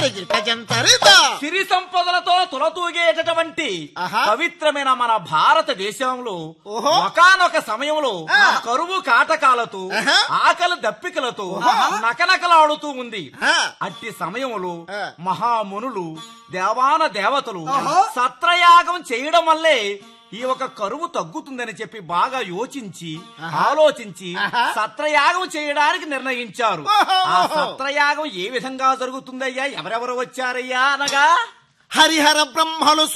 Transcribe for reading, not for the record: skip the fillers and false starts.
సిరి సంపదలతో తులతూగేటటువంటి పవిత్రమైన మన భారతదేశంలో ఒకానొక సమయంలో కరువు కాటకాలతో ఆకలి దప్పికలతో నకనకలాడుతూ ఉంది. అట్టి సమయంలో మహామునులు దేవాన దేవతలు సత్రయాగం చేయడం వల్లే ఈ ఒక కరువు తగ్గుతుందని చెప్పి బాగా యోచించి ఆలోచించి సత్రయాగం చేయడానికి నిర్ణయించారు. ఆ సత్రయాగం ఏ విధంగా జరుగుతుందయ్యా, ఎవరెవరు వచ్చారయ్యా అనగా హరిహర బ్రహ్మలు